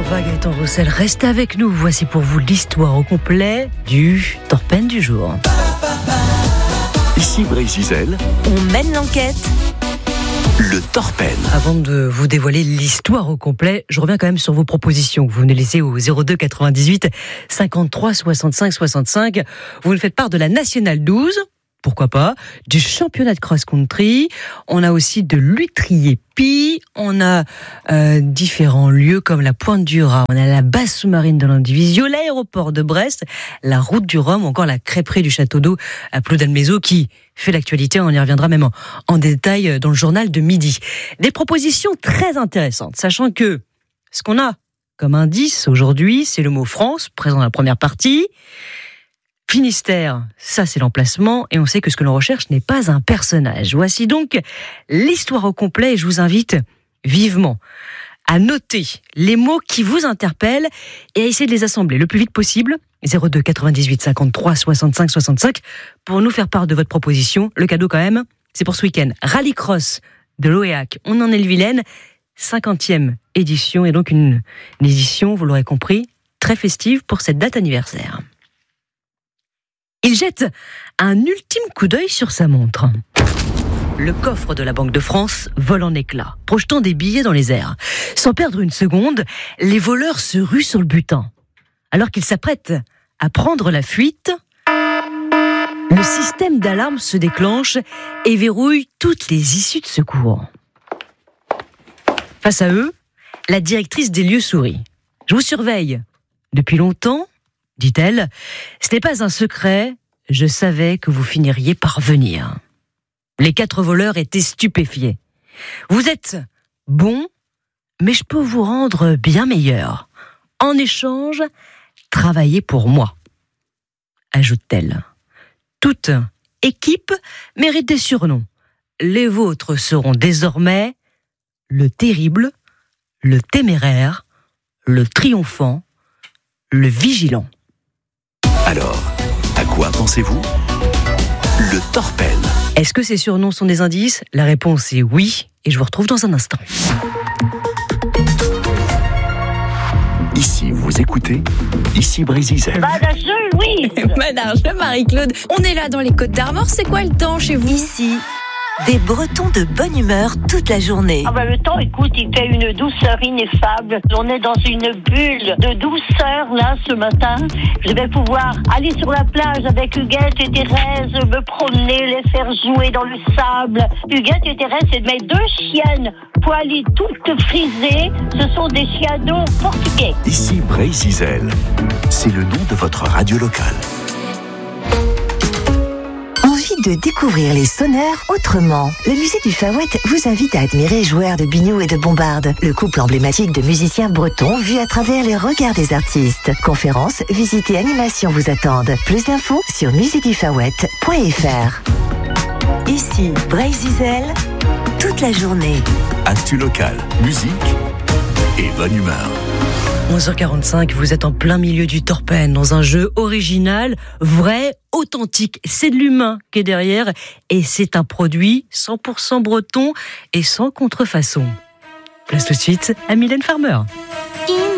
va, Gaëtan Roussel, reste avec nous. Voici pour vous l'histoire au complet du Torpen du jour. Ici Brésil, on mène l'enquête. Le Torpen. Avant de vous dévoiler l'histoire au complet, je reviens quand même sur vos propositions que vous venez laisser au 02 98 53 65 65. Vous nous faites part de la Nationale 12, pourquoi pas, du championnat de cross-country. On a aussi de l'Utrier-Py. On a différents lieux comme la Pointe du Raz. On a la base sous-marine de l'Andivisio, l'aéroport de Brest, la route du Rhum, ou encore la crêperie du Château d'Eau à Ploudalmézeau qui fait l'actualité. On y reviendra même en détail dans le journal de midi. Des propositions très intéressantes, sachant que ce qu'on a comme indice aujourd'hui, c'est le mot France, présent dans la première partie. Finistère, ça c'est l'emplacement, et on sait que ce que l'on recherche n'est pas un personnage. Voici donc l'histoire au complet, et je vous invite vivement à noter les mots qui vous interpellent et à essayer de les assembler le plus vite possible. 02 98 53 65 65 pour nous faire part de votre proposition. Le cadeau quand même, c'est pour ce week-end. Rallycross de l'Oéac, on en est le Vilaine, 50e édition, et donc une édition, vous l'aurez compris, très festive pour cette date anniversaire. Il jette un ultime coup d'œil sur sa montre. Le coffre de la Banque de France vole en éclats, projetant des billets dans les airs. Sans perdre une seconde, les voleurs se ruent sur le butin. Alors qu'ils s'apprêtent à prendre la fuite, le système d'alarme se déclenche et verrouille toutes les issues de secours. Face à eux, la directrice des lieux sourit. « Je vous surveille depuis longtemps, dit-elle, ce n'est pas un secret, je savais que vous finiriez par venir. » Les 4 voleurs étaient stupéfiés. « Vous êtes bon, mais je peux vous rendre bien meilleur. En échange, travaillez pour moi, » ajoute-t-elle. Toute équipe mérite des surnoms. Les vôtres seront désormais le terrible, le téméraire, le triomphant, le vigilant. Alors, à quoi pensez-vous ? Le Torpen. Est-ce que ces surnoms sont des indices ? La réponse est oui, et je vous retrouve dans un instant. Ici, vous écoutez Ici Brésil. Oui. Madarge, Marie-Claude. On est là dans les Côtes d'Armor. C'est quoi le temps chez vous ? Ici, des Bretons de bonne humeur toute la journée. Le temps, écoute, il fait une douceur ineffable. On est dans une bulle de douceur, là, ce matin. Je vais pouvoir aller sur la plage avec Huguette et Thérèse, me promener, les faire jouer dans le sable. Huguette et Thérèse, c'est mes 2 chiennes poilues, toutes frisées. Ce sont des chianos portugais. Ici Brésil. C'est le nom de votre radio locale. De découvrir les sonneurs autrement. Le musée du Faouët vous invite à admirer Joueurs de Biniou et de Bombarde, le couple emblématique de musiciens bretons vu à travers les regards des artistes. Conférences, visites et animations vous attendent. Plus d'infos sur muséedufawet.fr. Ici, Brésil, toute la journée. Actu local, musique et bonne humeur. 11h45, vous êtes en plein milieu du Torpen, dans un jeu original, vrai, authentique. C'est de l'humain qui est derrière, et c'est un produit 100% breton et sans contrefaçon. Place tout de suite à Mylène Farmer.